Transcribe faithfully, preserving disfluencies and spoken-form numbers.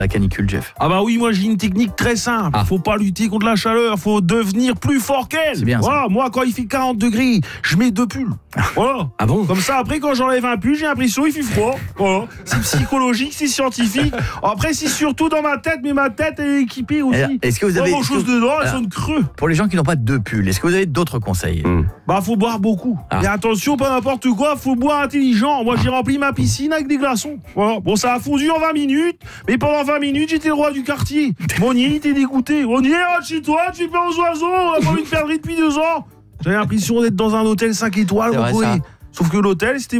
la canicule, Jeff? Ah bah oui, moi j'ai une technique très simple. Ah. Faut pas lutter contre la chaleur, faut devenir plus fort qu'elle. C'est bien ça. Voilà, moi quand il fait quarante degrés, je mets deux pulls. Voilà. Ah bon? Comme ça, après, quand j'enlève un pull, j'ai l'impression qu'il fait froid. Voilà. C'est psychologique, c'est scientifique. Après, c'est surtout dans ma tête, mais ma tête elle est équipée aussi. Alors, est-ce que vous avez- Pas grand-chose est-ce que- dedans, elles Alors, sonne creux. Pour les gens qui n'ont pas de pull, est-ce que vous avez d'autres conseils? Mmh. Bah, faut boire beaucoup. Ah. Et attention, pas n'importe quoi, faut boire intelligent. Moi, j'ai rempli ma piscine avec des glaçons. Voilà. Bon, ça a fondu en vingt minutes, mais pendant vingt minutes, j'étais le roi du quartier. Monnier, il était dégoûté. Monnier, rentre chez toi, tu fais peur aux oiseaux, on a pas envie de perdre depuis deux ans. J'avais l'impression d'être dans un hôtel cinq étoiles, C'est vous vrai, voyez. ça. Sauf que l'hôtel, c'était